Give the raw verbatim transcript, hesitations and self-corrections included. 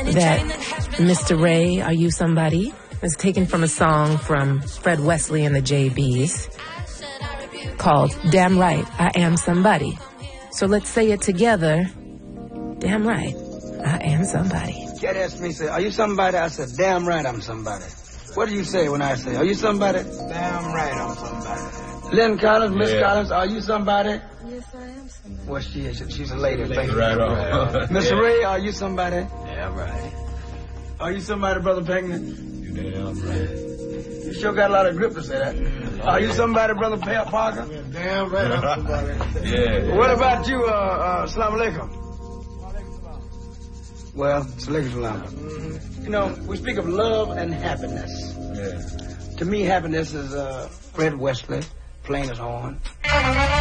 that Mister Ray, Are You Somebody? is taken from a song from Fred Wesley and the J B's called Damn Right, I Am Somebody. So let's say it together. Damn right, I am somebody. Cat asked me, say, are you somebody? I said, damn right I'm somebody. What do you say when I say, are you somebody? Damn right I'm somebody. Lynn Collins, Miss yeah. Collins, are you somebody? Yes, I am somebody. Well, she is. She's a lady. Lady right on. Mister Yeah. Ray, are you somebody? Damn right. Are you somebody, Brother Pinckney? You damn right. You sure got a lot of grip to say that. Mm. Are you somebody, Brother Pa- Parker? Yeah, damn right I'm somebody. Yeah. What about you, uh, uh, Assalamu alaikum? Well, Salaikum Salam. Mm-hmm. You know, we speak of love and happiness. Yeah. To me, happiness is uh, Fred Wesley, playing his horn.